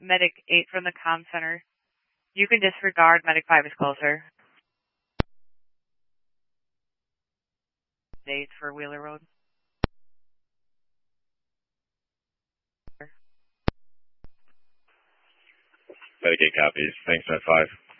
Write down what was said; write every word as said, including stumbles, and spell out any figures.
Medic eight from the comm center. You can disregard. Medic five is closer. eight for Wheeler Road. Medic eight copies. Thanks, Med five.